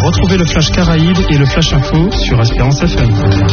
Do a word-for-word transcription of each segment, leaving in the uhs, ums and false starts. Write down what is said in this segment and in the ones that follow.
Retrouvez le Flash Caraïbes et le Flash Info sur Espérance F M.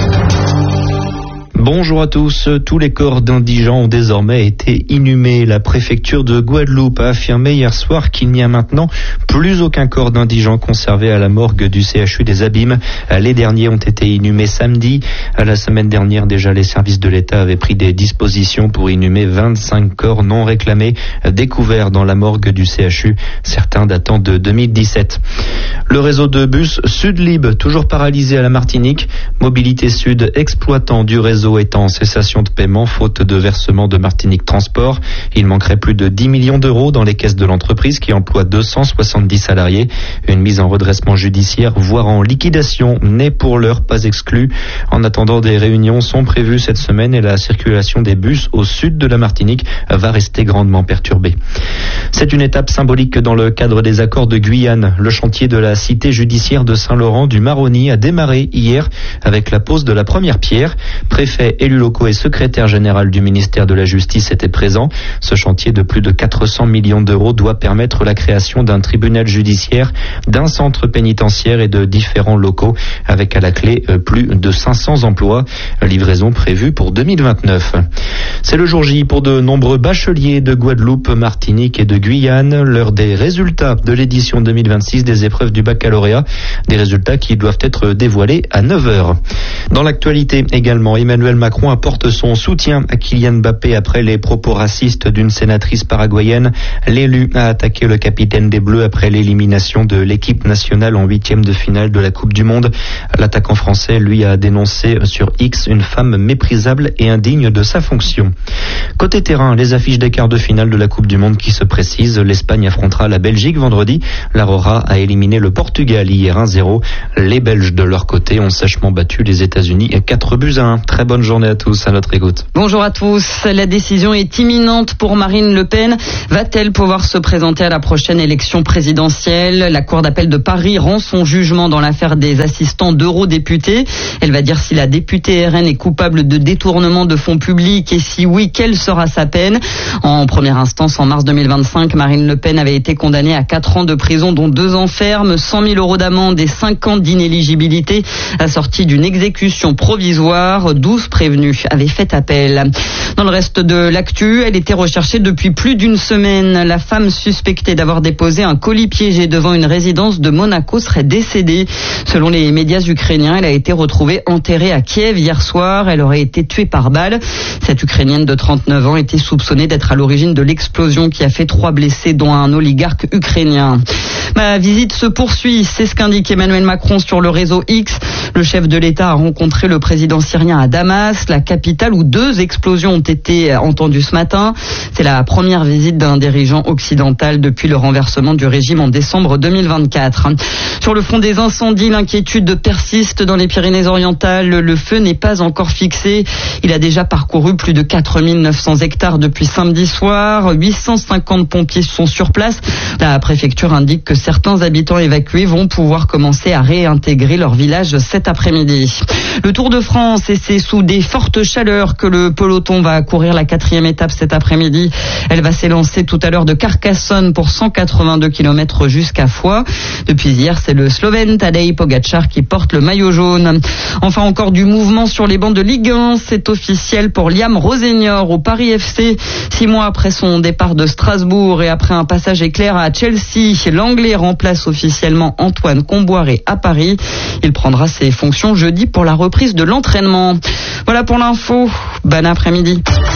Bonjour à tous. Tous les corps d'indigents ont désormais été inhumés. La préfecture de Guadeloupe a affirmé hier soir qu'il n'y a maintenant plus aucun corps d'indigents conservé à la morgue du C H U des Abîmes. Les derniers ont été inhumés samedi. La semaine dernière, déjà, les services de l'État avaient pris des dispositions pour inhumer vingt-cinq corps non réclamés découverts dans la morgue du C H U, certains datant de deux mille dix-sept. Le réseau de bus Sud-Lib, toujours paralysé à la Martinique. Mobilité Sud, exploitant du réseau, est en cessation de paiement faute de versement de Martinique Transport. Il manquerait plus de dix millions d'euros dans les caisses de l'entreprise qui emploie deux cent soixante-dix salariés. Une mise en redressement judiciaire, voire en liquidation, n'est pour l'heure pas exclue. En attendant, des réunions sont prévues cette semaine et la circulation des bus au sud de la Martinique va rester grandement perturbée. C'est une étape symbolique dans le cadre des accords de Guyane. Le chantier de la cité judiciaire de Saint-Laurent du Maroni a démarré hier avec la pose de la première pierre. Préfet, élus locaux et secrétaire général du ministère de la Justice étaient présents. Ce chantier de plus de quatre cents millions d'euros doit permettre la création d'un tribunal judiciaire, d'un centre pénitentiaire et de différents locaux, avec à la clé plus de cinq cents emplois. Livraison prévue pour deux mille vingt-neuf. C'est le jour J pour de nombreux bacheliers de Guadeloupe, Martinique et de Guyane, l'heure des résultats de l'édition deux mille vingt-six des épreuves du baccalauréat. Des résultats qui doivent être dévoilés à neuf heures. Dans l'actualité également, Emmanuel Macron apporte son soutien à Kylian Mbappé après les propos racistes d'une sénatrice paraguayenne. L'élu a attaqué le capitaine des Bleus après l'élimination de l'équipe nationale en huitième de finale de la Coupe du Monde. L'attaquant français, lui, a dénoncé sur X une femme méprisable et indigne de sa fonction. Côté terrain, les affiches des quarts de finale de la Coupe du Monde qui se précisent. L'Espagne affrontera la Belgique vendredi. L'Aurora a éliminé le Portugal hier un zéro. Les Belges, de leur côté, ont sèchement battu les États-Unis quatre buts à un. Très bonne journée à tous, à notre écoute. Bonjour à tous. La décision est imminente pour Marine Le Pen. Va-t-elle pouvoir se présenter à la prochaine élection présidentielle? La Cour d'appel de Paris rend son jugement dans l'affaire des assistants d'eurodéputés. Elle va dire si la députée R N est coupable de détournement de fonds publics et si oui, quelle sera sa peine. En première instance, en mars deux mille vingt-cinq, Marine Le Pen avait été condamnée à quatre ans de prison, dont deux ans ferme, cent mille euros d'amende et cinq ans d'inéligibilité, assortie d'une exécution provisoire. douze prévenus avaient fait appel. Dans le reste de l'actu, elle était recherchée depuis plus d'une semaine. La femme suspectée d'avoir déposé un colis piégé devant une résidence de Monaco serait décédée. Selon les médias ukrainiens, elle a été retrouvée enterrée à Kiev hier soir. Elle aurait été tuée par balle. Cette Ukrainienne de trente-neuf ans était soupçonnée d'être à l'origine de l'explosion qui a fait trois blessés, dont un oligarque ukrainien. Ma visite se poursuit, c'est ce qu'indique Emmanuel Macron sur le réseau X. Le chef de l'État a rencontré le président syrien à Damas, la capitale où deux explosions ont été entendues ce matin. C'est la première visite d'un dirigeant occidental depuis le renversement du régime en décembre deux mille vingt-quatre. Sur le front des incendies, l'inquiétude persiste dans les Pyrénées-Orientales. Le feu n'est pas encore fixé. Il a déjà parcouru plus de quatre mille neuf cents hectares depuis samedi soir. huit cent cinquante pompiers sont sur place. La préfecture indique que certains habitants évacués vont pouvoir commencer à réintégrer leur village cet après-midi. Le Tour de France, et c'est sous des fortes chaleurs que le peloton va courir la quatrième étape cet après-midi. Elle va s'élancer tout à l'heure de Carcassonne pour cent quatre-vingt-deux kilomètres jusqu'à Foix. Depuis hier, c'est le Slovène Tadej Pogačar qui porte le maillot jaune. Enfin, encore du mouvement sur les bancs de Ligue un. C'est officiel pour Liam Rosenior au Paris F C. Six mois après son départ de Strasbourg et après un passage éclair à Chelsea, l'Anglais remplace officiellement Antoine Comboiré à Paris. Il prendra ses fonctions jeudi pour la reprise de l'entraînement. Voilà pour l'info. Bon après-midi.